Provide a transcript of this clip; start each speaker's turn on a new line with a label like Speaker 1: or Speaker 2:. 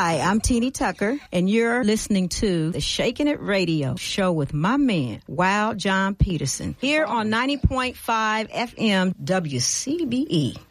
Speaker 1: Hi, I'm Teenie Tucker, and you're listening to the Shakin' It Radio show with my man, Wild John Peterson, here on 90.5 FM WCBE.